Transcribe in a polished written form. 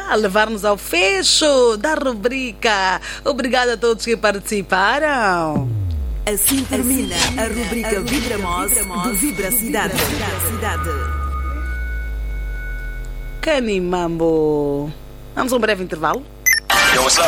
a levar-nos ao fecho da rubrica. Obrigada a todos que participaram. Assim termina a rubrica Vibramos do Vibra Cidade. Canimambo. Vamos a um breve intervalo. Yo, what's up?